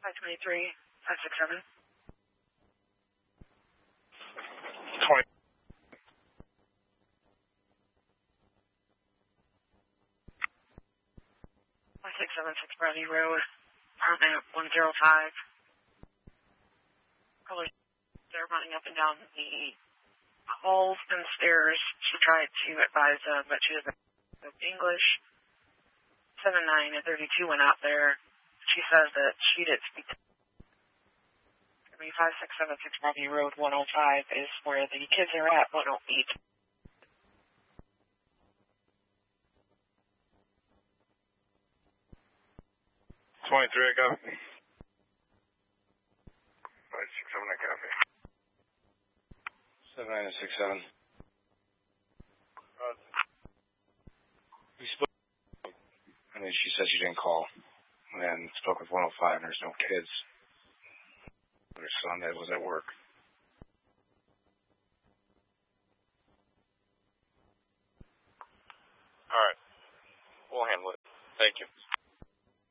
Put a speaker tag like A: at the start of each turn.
A: 523, 567.
B: 20.
A: 5676 Brady Road, apartment 105. Colors, they're running up and down the halls and stairs. She tried to advise them, but she doesn't speak English. 79 and 32 went out there. She says that she didn't speak. 5676 Brady Road 105 is where the kids are at, but don't eat.
B: 23, I copy. 567, I copy.
C: 7967. We spoke, and then she said she didn't call. And then spoke with 105, and there's no kids. Her son that was at work.
B: All right. We'll handle it. Thank you.